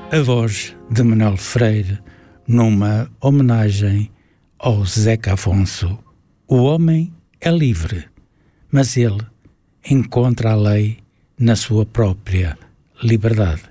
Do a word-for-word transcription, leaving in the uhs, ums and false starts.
A voz de Manuel Freire numa homenagem ao Zeca Afonso. O homem é livre, mas ele encontra a lei na sua própria liberdade.